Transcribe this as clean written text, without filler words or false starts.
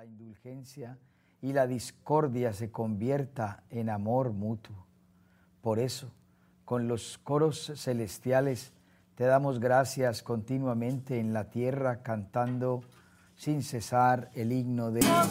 indulgencia y la discordia se convierta en amor mutuo. Por eso, con los coros celestiales, te damos gracias continuamente en la tierra, cantando sin cesar el himno de